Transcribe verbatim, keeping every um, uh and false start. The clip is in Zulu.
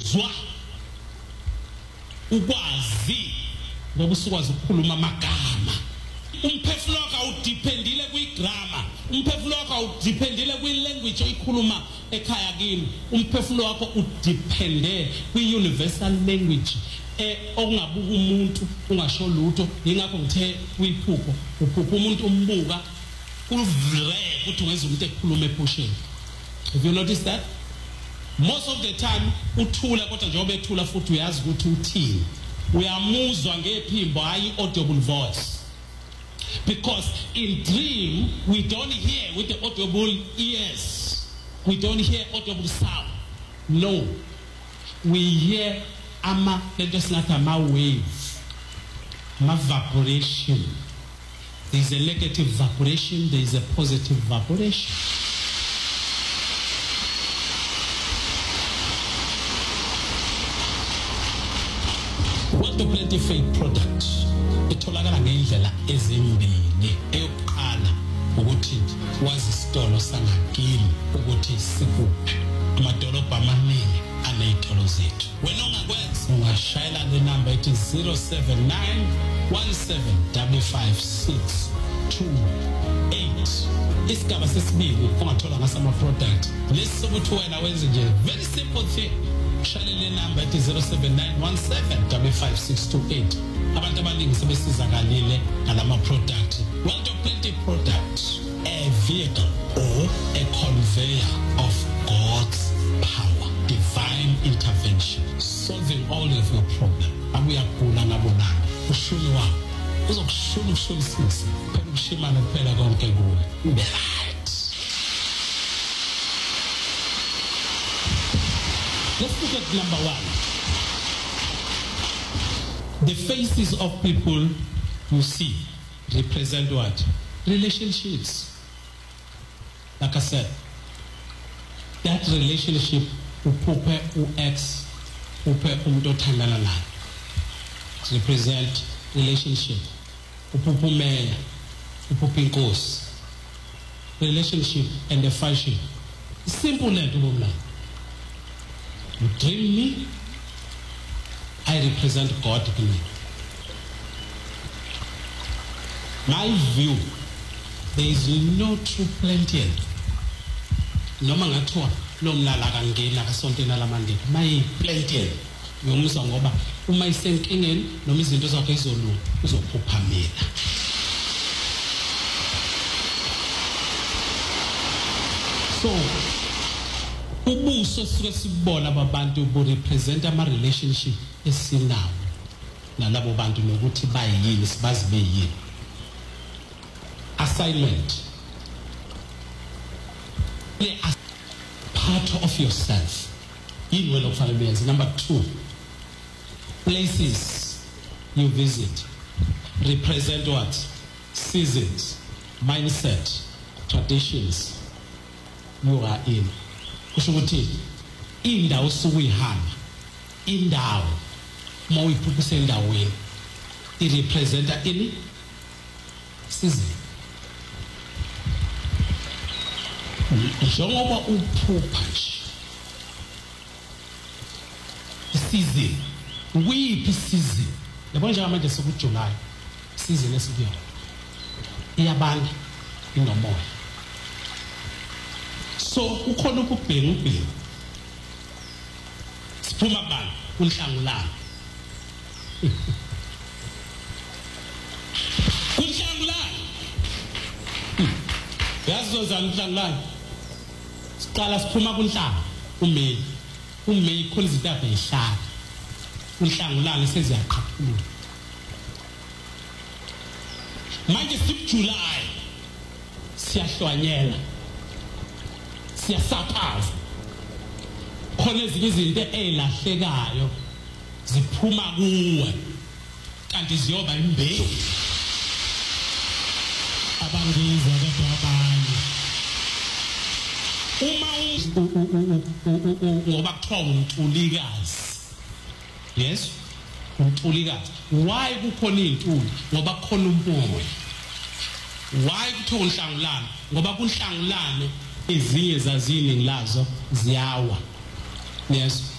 ukuzwa ukwazi ngoba usukwazi ukukhuluma amagama. Umphefumulo wakho awudependile kwi-grammar, umphefumulo wakho awudependile kwi-language oyikhuluma ekhaya kini, umphefumulo wakho udepende kwi-universal language eh okungabuka umuntu ungasho lutho. Yingakho ngithe kuyiphupho, uphupho umuntu umbuka kuvre ukuthi ungeza umuntu ekhuluma ephusheni. Have you noticed that? Most of the time uthula, kodwa njengoba ethula futhi uyazi ukuthi uthini, uyamuzwa ngephimbo hayi audible voice. Because in dream we don't hear with the audible ears, we don't hear audible sound. No, we hear ama lento singathi ama wave, ama vibration. There is a negative vibration, there is a positive vibration. What the Plenty Faith product itholakala ngendlela ezimbili. Eyokuqala ukuthi wazi isitolo sangakini ukuthi sikuphi. Amadolobha amaningi anezitolo zethu. Wena ongakwenza ungashayela le number ethi zero seven nine one seven five five six two eight. Isigaba sesibili ongathola ngasama product. Lesi sokuthi wena wenze nje very simple thing. Shayela le number ethi zero seven nine one seven five five six two eight. Abantu abaningi sebesizakalile ngalama product. One to Plenty product, a vehicle or a conveyor of God's power, divine intervention, solving all of your problems. Abuyagula ngabonana ushuni wakho uzokushuna ushulisisa phela ukushimana kuphela konke kuwe. Be right. Let's look at number one. The faces of people you see represent what? Relationships. Like I said, that relationship uphuphe u-ex uphe umuntu othandana naye represent relationship. Uphuphe umeya, uphuphe inkosi, relationship and the function. Simple lento bomla. You dream me, I represent God in me. My view, there is no true plenty. Noma ngathiwa lo mlala kangena kasontena lamandela my plenty yomuzwa ngoba uma isenkingeni noma izinto zakhe izolunga uzophuphamela. So ubuso suke sibona ababantu bo represent ama relationship esinawo nalabo bantu nokuthi bayini sibazi beyini. Assignment, play a part of yourself. Number two, places you visit represent what? Seasons, mindset, traditions you are in. Kushukuthi indawo sukuyihamba, indawo mawuyiphupisa endaweni irepresenta ini season. Njengoba uphupha nje season, wiphi season? Yabona nje manje sekuJuly, season esikuyo iyabanda inomoya. So ukhona ukubheka ubheka siphuma bani kunhlangulana kunhlangulana yazozana kunhlangulana siqala siphuma kunhlanga uMeyi uMeyi khona izinto abeyihlala kunhlangulana seziyaqhaphula manje sikuJuly siyahlwanyela siyasakaza khona ezinye izinto ezilahlekayo ziphuma kuwe kanti ziyoba imbewu abangiza abanye uma ngoba kuthiwa untulikazi. Yes, untulikazi. Why kukhona izintuli? Ngoba kukhona umoya. Why kuthiwa unhlangulana? Ngoba kunhlangulane ezinye zazini ngilazo ziyawa. Yes,